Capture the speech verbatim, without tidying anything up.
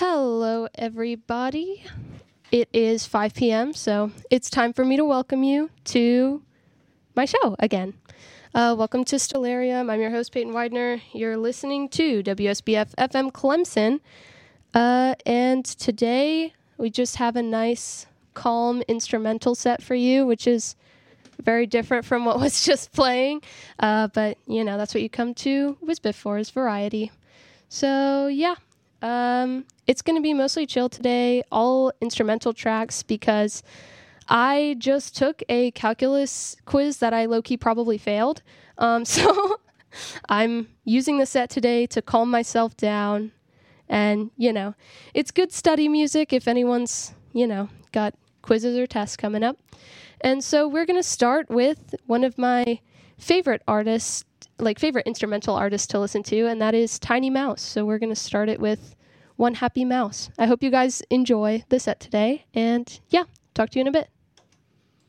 Hello, everybody. It is five p.m., so it's time for me to welcome you to my show again. Uh, welcome to Stellarium. I'm your host, Peyton Widener. You're listening to W S B F F M Clemson. Uh, and today we just have a nice, calm instrumental set for you, which is very different from what was just playing. Uh, but, you know, that's what you come to WSBIF for, is variety. So, yeah. Um, it's going to be mostly chill today, all instrumental tracks, because I just took a calculus quiz that I low-key probably failed. Um, so I'm using the set today to calm myself down. And, you know, it's good study music if anyone's, you know, got quizzes or tests coming up. And so we're going to start with one of my favorite artists, like favorite instrumental artists to listen to, and that is Tiny Mouse. So we're going to start it with One Happy Mouse. I hope you guys enjoy the set today, and yeah, talk to you in a bit.